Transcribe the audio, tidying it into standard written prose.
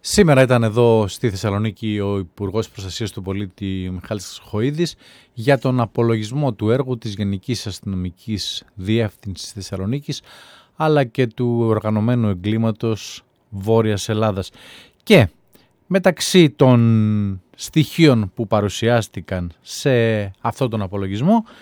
Σήμερα ήταν εδώ στη Θεσσαλονίκη ο Υπουργός Προστασίας του Πολίτη Μιχάλης Χοΐδης για τον απολογισμό του έργου της Γενικής Αστυνομικής Διεύθυνσης Θεσσαλονίκης αλλά και του οργανωμένου εγκλήματος Βόρειας Ελλάδας. Και μεταξύ των στοιχείων που παρουσιάστηκαν σε αυτόν τον απολογισμό